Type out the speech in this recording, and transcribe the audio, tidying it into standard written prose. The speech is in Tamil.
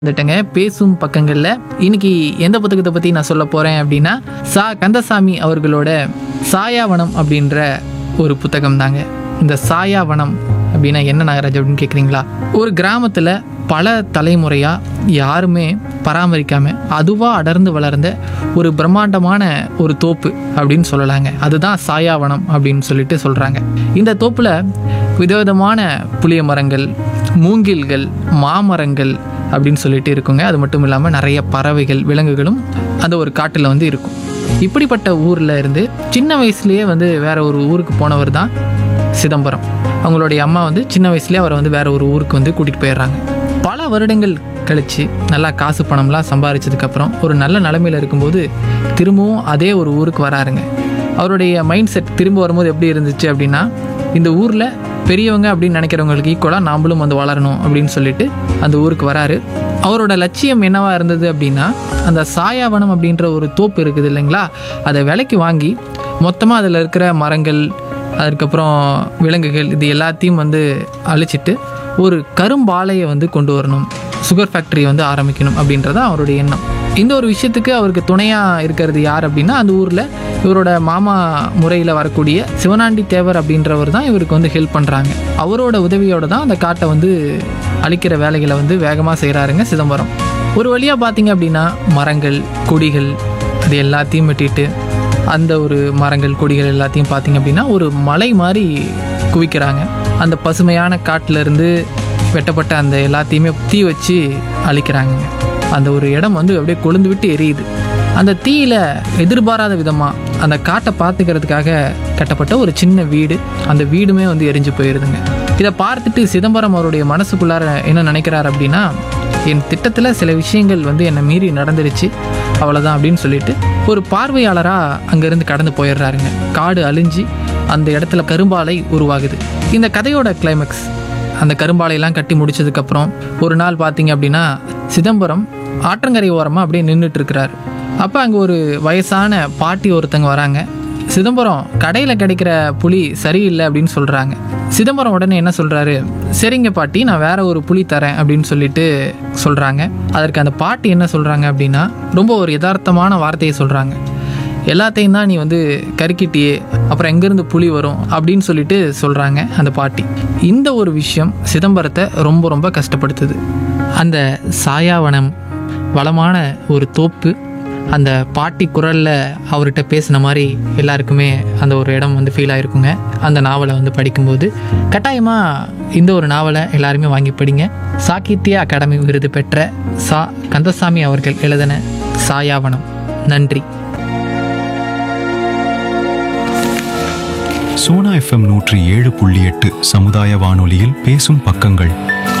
வந்துட்டேங்க பேசும் பக்கங்கள்ல இன்னைக்கு எந்த புத்தகத்தை பத்தி நான் சொல்ல போறேன் அப்படின்னா கந்தசாமி அவர்களோட சாயாவனம் அப்படின்ற ஒரு புத்தகம் தாங்க. இந்த சாயாவனம் அப்படின்னா என்ன நாகராஜ் அப்படின்னு கேட்குறீங்களா? ஒரு கிராமத்துல பல தலைமுறையா யாருமே பராமரிக்காம அதுவா அடர்ந்து வளர்ந்த ஒரு பிரம்மாண்டமான ஒரு தோப்பு அப்படின்னு சொல்லலாங்க. அதுதான் சாயாவனம் அப்படின்னு சொல்லிட்டு சொல்றாங்க. இந்த தோப்புல விதவிதமான புளிய மரங்கள், மூங்கில்கள், மாமரங்கள் அப்படின்னு சொல்லிட்டு இருக்குங்க. அது மட்டும் இல்லாமல் நிறைய பறவைகள், விலங்குகளும் அந்த ஒரு காட்டில் வந்து இருக்கும். இப்படிப்பட்ட ஊரில் இருந்து சின்ன வயசுலேயே வந்து வேற ஒரு ஊருக்கு போனவர் தான் சிதம்பரம். அவங்களுடைய அம்மா வந்து சின்ன வயசுலேயே அவரை வந்து வேற ஒரு ஊருக்கு வந்து கூட்டிகிட்டு போயிடுறாங்க. பல வருடங்கள் கழித்து நல்லா காசு பணம்லாம் சம்பாதிச்சதுக்கப்புறம் ஒரு நல்ல நிலைமையில் இருக்கும்போது திரும்பவும் அதே ஒரு ஊருக்கு வராருங்க. அவருடைய மைண்ட் செட் திரும்ப வரும்போது எப்படி இருந்துச்சு அப்படின்னா, இந்த ஊரில் பெரியவங்க அப்படின்னு நினைக்கிறவங்களுக்கு ஈக்குவலாக நாமளும் வந்து வளரணும் அப்படின்னு சொல்லிட்டு அந்த ஊருக்கு வராரு. அவரோட லட்சியம் என்னவா இருந்தது அப்படின்னா, அந்த சாயாவனம் அப்படின்ற ஒரு தோப்பு இருக்குது இல்லைங்களா, அதை விலைக்கு வாங்கி மொத்தமாக அதில் இருக்கிற மரங்கள், அதுக்கப்புறம் விலங்குகள், இது எல்லாத்தையும் வந்து அழிச்சிட்டு ஒரு கரும்பாலையை வந்து கொண்டு வரணும், சுகர் ஃபேக்ட்ரி வந்து ஆரம்பிக்கணும் அப்படின்றதான் அவருடைய எண்ணம். இந்த ஒரு விஷயத்துக்கு அவருக்கு துணையாக இருக்கிறது யார் அப்படின்னா, அந்த ஊரில் இவரோட மாமா முறையில் வரக்கூடிய சிவனாண்டி தேவர் அப்படின்றவர் தான் இவருக்கு வந்து ஹெல்ப் பண்ணுறாங்க. அவரோட உதவியோடு தான் அந்த காட்டை வந்து அழிக்கிற வேலைகளை வந்து வேகமாக செய்கிறாருங்க சிதம்பரம். ஒரு வழியாக பார்த்தீங்க அப்படின்னா மரங்கள், கொடிகள் அது எல்லாத்தையும் வெட்டிட்டு அந்த ஒரு மரங்கள், கொடிகள் எல்லாத்தையும் பார்த்தீங்க அப்படின்னா ஒரு மலை மாதிரி குவிக்கிறாங்க. அந்த பசுமையான காட்டிலேருந்து வெட்டப்பட்ட அந்த எல்லாத்தையுமே தீ வச்சு அழிக்கிறாங்க. அந்த ஒரு இடம் வந்து அப்படியே கொழுந்து விட்டு எரியுது. அந்த தீயில எதிர்பாராத விதமாக அந்த காட்டை பார்த்துக்கிறதுக்காக கட்டப்பட்ட ஒரு சின்ன வீடு, அந்த வீடுமே வந்து எரிஞ்சு போயிடுதுங்க. இதை பார்த்துட்டு சிதம்பரம் அவருடைய மனசுக்குள்ளார என்ன நினைக்கிறார் அப்படின்னா, என் திட்டத்தில் சில விஷயங்கள் வந்து என்னை மீறி நடந்துருச்சு, அவ்வளோதான் அப்படின்னு சொல்லிட்டு ஒரு பார்வையாளராக அங்கேருந்து கடந்து போயிடுறாருங்க. காடு அழிஞ்சு அந்த இடத்துல கரும்பாலை உருவாகுது. இந்த கதையோட கிளைமேக்ஸ், அந்த கரும்பாலையெல்லாம் கட்டி முடிச்சதுக்கப்புறம் ஒரு நாள் பார்த்தீங்க அப்படின்னா சிதம்பரம் ஆற்றங்கரை ஓரமாக அப்படியே நின்றுட்டு இருக்கிறாரு. அப்போ அங்கே ஒரு வயசான பாட்டி ஒருத்தங்க வராங்க. சிதம்பரம் கடையில் கிடைக்கிற புளி சரியில்லை அப்படின்னு சொல்கிறாங்க. சிதம்பரம் உடனே என்ன சொல்கிறாரு, சரிங்க பாட்டி, நான் வேற ஒரு புளி தரேன் அப்படின்னு சொல்லிட்டு சொல்கிறாங்க. அதற்கு அந்த பாட்டி என்ன சொல்கிறாங்க அப்படின்னா, ரொம்ப ஒரு யதார்த்தமான வார்த்தையை சொல்கிறாங்க. எல்லாத்தையும் தான் நீ வந்து கருக்கிட்டியே, அப்புறம் எங்கேருந்து புளி வரும் அப்படின்னு சொல்லிட்டு சொல்கிறாங்க அந்த பாட்டி. இந்த ஒரு விஷயம் சிதம்பரத்தை ரொம்ப ரொம்ப கஷ்டப்படுத்துது. அந்த சாயாவனம், வளமான ஒரு தோப்பு, அந்த பாட்டி குரலில் அவர்கிட்ட பேசின மாதிரி எல்லாருக்குமே அந்த ஒரு இடம் வந்து ஃபீல் ஆகிருக்குங்க. அந்த நாவலை வந்து படிக்கும்போது கட்டாயமாக இந்த ஒரு நாவலை எல்லாருமே வாங்கி படிங்க. சாகித்ய அகாடமி விருது பெற்ற கந்தசாமி அவர்கள் எழுதின சாயாவனம். நன்றி. சோனா FM 107.8 சமுதாய வானொலியில் பேசும் பக்கங்கள்.